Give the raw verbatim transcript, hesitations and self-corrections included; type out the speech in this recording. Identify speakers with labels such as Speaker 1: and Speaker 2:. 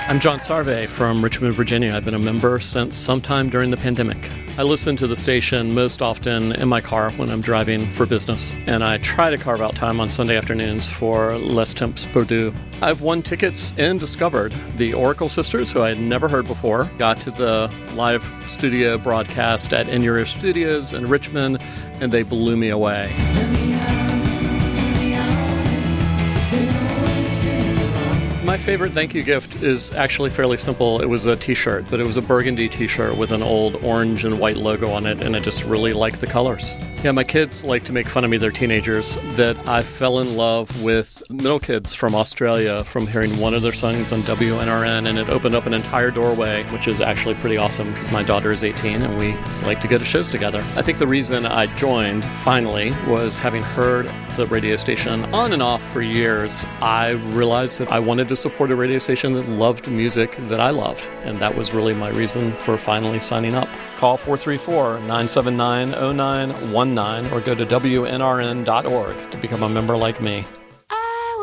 Speaker 1: I'm John Sarve from Richmond, Virginia. I've been a member since sometime during the pandemic. I listen to the station most often in my car when I'm driving for business, and I try to carve out time on Sunday afternoons for Les Temps Perdus. I've won tickets and discovered the Oracle Sisters, who I had never heard before. Got to the live studio broadcast at In Your Ear Studios in Richmond, and they blew me away. My favorite thank you gift is actually fairly simple. It was a t-shirt, but it was a burgundy t-shirt with an old orange and white logo on it, and I just really liked the colors. Yeah, my kids like to make fun of me, they're teenagers, that I fell in love with Middle Kids from Australia from hearing one of their songs on W N R N, and it opened up an entire doorway, which is actually pretty awesome because my daughter is eighteen and we like to go to shows together. I think the reason I joined, finally, was having heard the radio station on and off for years. I realized that I wanted to support a radio station that loved music that I loved, and that was really my reason for finally signing up. Call four three four, nine seven nine, zero nine one nine or go to W N R N dot org to become a member like me.